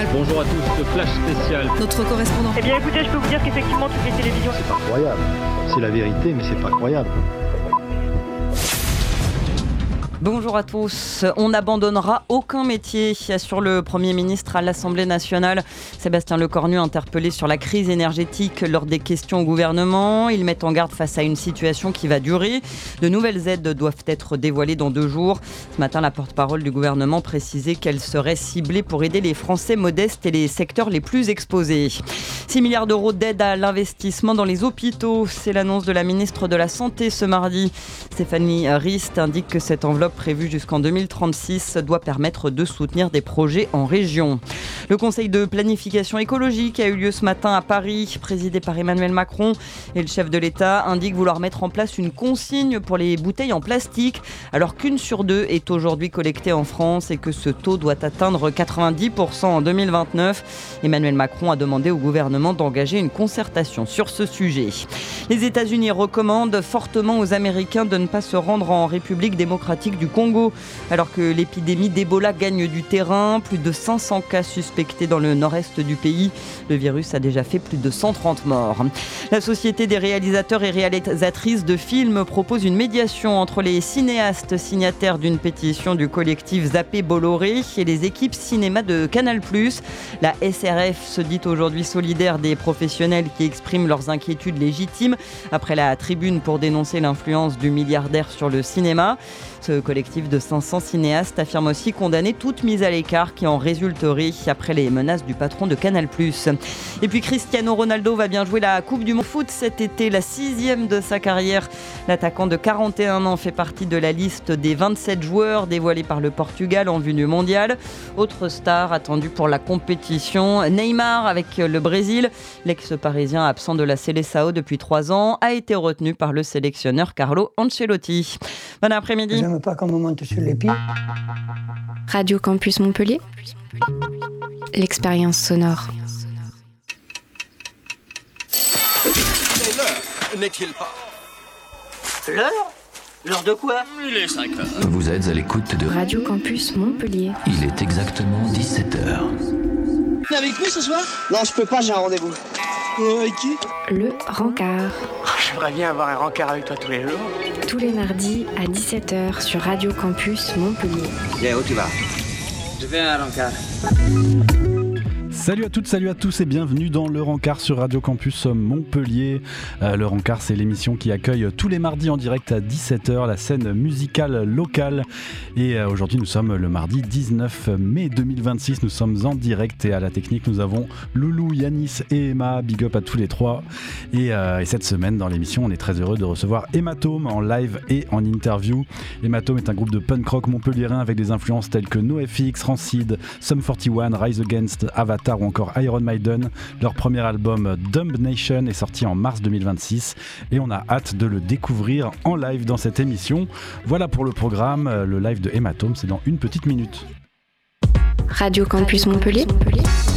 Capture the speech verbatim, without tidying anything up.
nationale. Bonjour à tous, flash spécial. Notre correspondant. Eh bien écoutez, je peux vous dire qu'effectivement toutes les télévisions... C'est pas croyable. C'est la vérité, mais c'est pas croyable. Bonjour à tous. On n'abandonnera aucun métier, assure le Premier ministre à l'Assemblée nationale. Sébastien Lecornu interpellé sur la crise énergétique lors des questions au gouvernement. Il met en garde face à une situation qui va durer. De nouvelles aides doivent être dévoilées dans deux jours. Ce matin, la porte-parole du gouvernement précisait qu'elle serait ciblée pour aider les Français modestes et les secteurs les plus exposés. six milliards d'euros d'aide à l'investissement dans les hôpitaux. C'est l'annonce de la ministre de la Santé ce mardi. Stéphanie Rist indique que cette enveloppe prévue jusqu'en deux mille trente-six doit permettre de soutenir des projets en région. Le Conseil de planification écologique a eu lieu ce matin à Paris, présidé par Emmanuel Macron. Et le chef de l'État indique vouloir mettre en place une consigne pour les bouteilles en plastique, alors qu'une sur deux est aujourd'hui collectée en France et que ce taux doit atteindre quatre-vingt-dix pour cent en deux mille vingt-neuf. Emmanuel Macron a demandé au gouvernement d'engager une concertation sur ce sujet. Les États-Unis recommandent fortement aux Américains de ne pas se rendre en République démocratique du Congo, alors que l'épidémie d'Ebola gagne du terrain. Plus de cinq cents cas suspectés dans le nord-est du pays. Le virus a déjà fait plus de cent trente morts. La Société des réalisateurs et réalisatrices de films propose une médiation entre les cinéastes signataires d'une pétition du collectif Zappé Bolloré et les équipes cinéma de Canal plus. La S R F se dit aujourd'hui solidaire des professionnels qui expriment leurs inquiétudes légitimes après la tribune pour dénoncer l'influence du milliardaire sur le cinéma. Ce collectif de cinq cents cinéastes affirme aussi condamner toute mise à l'écart qui en résulterait après les menaces du patron de Canal plus. Et puis Cristiano Ronaldo va bien jouer la Coupe du Monde foot cet été, la sixième de sa carrière. L'attaquant de quarante et un ans fait partie de la liste des vingt-sept joueurs dévoilés par le Portugal en vue du mondial. Autre star attendue pour la compétition, Neymar avec le Brésil. L'ex-parisien absent de la Seleção depuis trois ans a été retenu par le sélectionneur Carlo Ancelotti. Bon après-midi. J'aime pas qu'on me monte sur les pieds. Radio Campus Montpellier, l'expérience sonore. Mais l'heure, n'est-il pas ? L'heure ? L'heure de quoi ? Il est cinq heures. Vous êtes à l'écoute de Radio Campus Montpellier. Il est exactement dix-sept heures. T'es avec nous ce soir ? Non, je peux pas, j'ai un rendez-vous. Euh, avec qui ? Le Rencard. Oh, j'aimerais bien avoir un rencard avec toi tous les jours. Tous les mardis à dix-sept heures sur Radio Campus Montpellier. Viens, où tu vas ? Je vais à un rencard. Salut à toutes, salut à tous et bienvenue dans Le Rencard sur Radio Campus Montpellier. Euh, Le Rencard, c'est l'émission qui accueille tous les mardis en direct à dix-sept heures la scène musicale locale. Et euh, aujourd'hui, nous sommes le mardi dix-neuf mai deux mille vingt-six. Nous sommes en direct et à la technique, nous avons Loulou, Yanis et Emma. Big up à tous les trois. Et, euh, et cette semaine, dans l'émission, on est très heureux de recevoir Hématome en live et en interview. Hématome est un groupe de punk rock montpelliérain avec des influences telles que NoFX, Rancid, Sum forty one, Rise Against, Avatar ou encore Iron Maiden. Leur premier album Dumb Nation est sorti en mars deux mille vingt-six et on a hâte de le découvrir en live dans cette émission. Voilà pour le programme, le live de Hématome, c'est dans une petite minute. Radio Campus Montpellier.